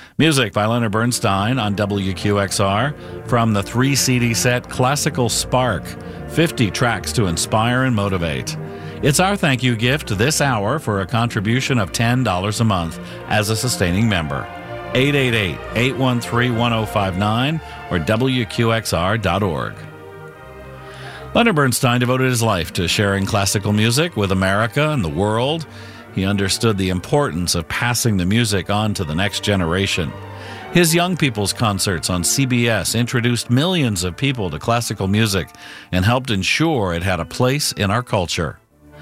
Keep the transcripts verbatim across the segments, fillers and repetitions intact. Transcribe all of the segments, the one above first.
Music by Leonard Bernstein on W Q X R from the three C D set Classical Spark, fifty tracks to inspire and motivate. It's our thank you gift this hour for a contribution of ten dollars a month as a sustaining member. eight eight eight, eight one three, one oh five nine or W Q X R dot org. Leonard Bernstein devoted his life to sharing classical music with America and the world. He understood the importance of passing the music on to the next generation. His Young People's Concerts on C B S introduced millions of people to classical music and helped ensure it had a place in our culture.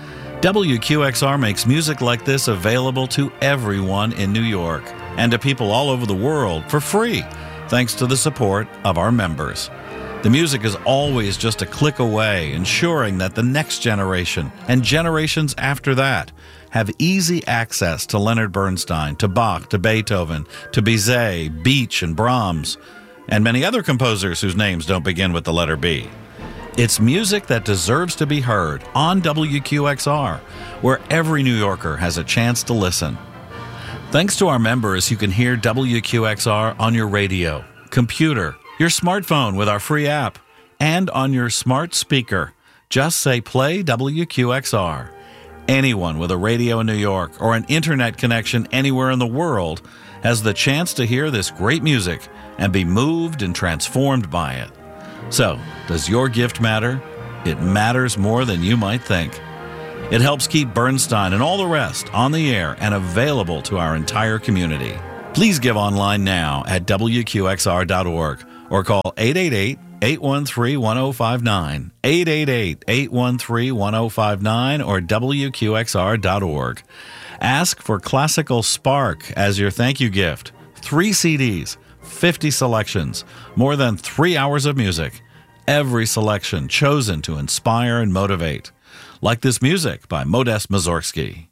W Q X R makes music like this available to everyone in New York and to people all over the world for free, thanks to the support of our members. The music is always just a click away, ensuring that the next generation and generations after that have easy access to Leonard Bernstein, to Bach, to Beethoven, to Bizet, Beach, and Brahms, and many other composers whose names don't begin with the letter B. It's music that deserves to be heard on W Q X R, where every New Yorker has a chance to listen. Thanks to our members, you can hear W Q X R on your radio, computer, your smartphone with our free app, and on your smart speaker. Just say play W Q X R. Anyone with a radio in New York or an internet connection anywhere in the world has the chance to hear this great music and be moved and transformed by it. So, does your gift matter? It matters more than you might think. It helps keep Bernstein and all the rest on the air and available to our entire community. Please give online now at W Q X R dot org or call eight eight eight, eight one three, one oh five nine, eight eight eight, eight one three, one oh five nine or W Q X R dot org. Ask for Classical Spark as your thank you gift. Three C Ds, fifty selections, more than three hours of music. Every selection chosen to inspire and motivate. Like this music by Modest Mussorgsky.